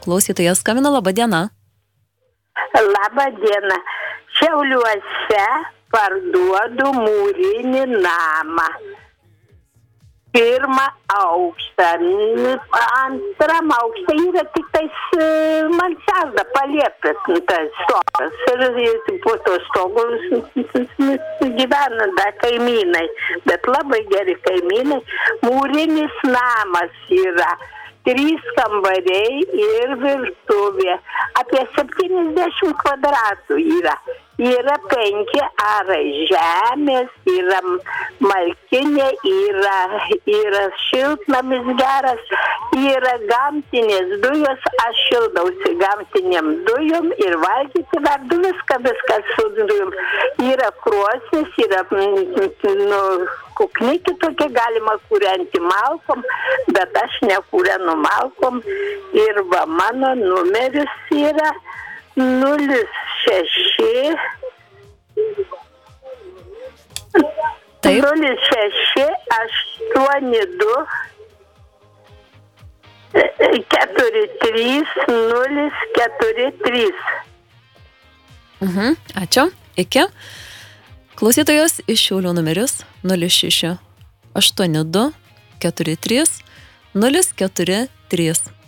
Klausytojas skambina, laba diena. Labą dieną. Šiauliuose parduodu mūrinį namą. Pirmą aukštą. Antram aukšte yra tik tais mansarda paliepęs tas stogas. Ir po to stogus gyvena da kaimynai. Bet labai geri kaimynai. Mūrinis namas yra. 3 kambariai ir virtuvė. Apie 70 kvadratų yra. Yra 5 arai žemės, yra malkinė, yra šiltnamis geras, yra gamtinės dujos, aš šildausi gamtiniam dujom ir valgyti vardu viskas su dujom. Yra krosnis, yra kukniki tokie, galima kūrenti malkom, bet aš nekūrenu malkom. Ir va, mano numeris yra 06 Taip. 0682 43043. Ačiū. Iki. Klausytojos iš Šiaulių numeris 06 82 43 043.